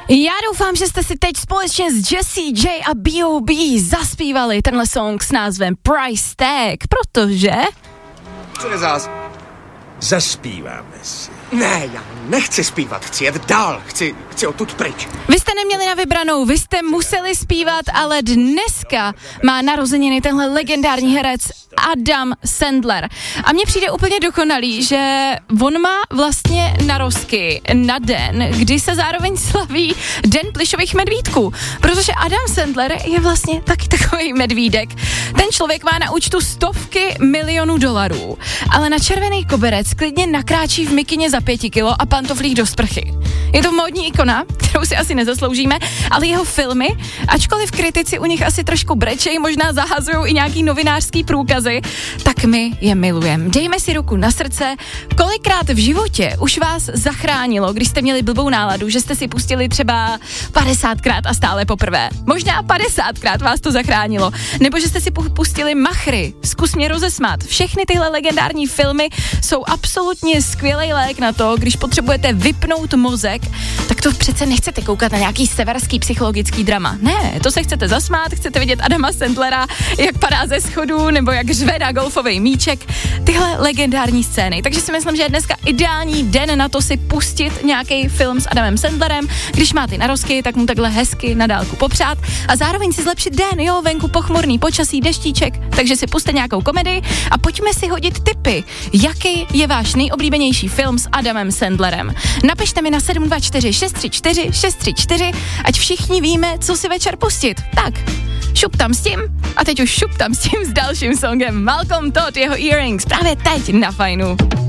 Já doufám, že jste si teď společně s Jessie J a B.O.B. zaspívali tenhle song s názvem Price Tag, protože... Co je zás? Zaspíváme si. Ne, já nechci zpívat, chci jet dál, chci odtud pryč. Vy jste neměli na vybranou, vy jste museli zpívat, ale dneska má narozeniny tenhle legendární herec Adam Sandler. A mně přijde úplně dokonalý, že on má vlastně narozky na den, kdy se zároveň slaví Den plyšových medvídků. Protože Adam Sandler je vlastně taky takový medvídek. Ten člověk má na účtu stovky milionů dolarů, ale na červený koberec klidně nakráčí v mikině za 5 kilo a pantoflích do sprchy. Je to módní ikona, kterou si asi nezasloužíme, ale jeho filmy, ačkoliv kritici u nich asi trošku brečej, možná zahazují i nějaký novinářský průkazy, tak my je milujeme. Dejme si ruku na srdce, kolikrát v životě už vás zachránilo, když jste měli blbou náladu, že jste si pustili třeba 50krát a stále poprvé. Možná 50krát vás to zachránilo. Nebo že jste si pustili Machry, Zkus mě rozesmát. Všechny tyhle legendární filmy jsou absolutně skvělý lék na to, když potřebujete vypnout mozek, tak to přece nechcete koukat na nějaký severský psychologický drama. Ne, to se chcete zasmát, chcete vidět Adama Sandlera, jak padá ze schodů, nebo jak řve na golfový míček. Tyhle legendární scény. Takže si myslím, že je dneska ideální den na to si pustit nějaký film s Adamem Sandlerem. Když máte narozky, tak mu takhle hezky na dálku popřát a zároveň si zlepšit den, jo, venku pochmurný počasí, deštíček, takže si puste nějakou komedii a pojďme si hodit tipy. Jaký je váš nejoblíbenější film s Adamem Sandlerem? Napište mi na 724 634 634, ať všichni víme, co si večer pustit. Tak, šup tam s tím a teď už šup tam s tím s dalším songem Malcolm Todd, jeho Earrings, právě teď na Fajnu.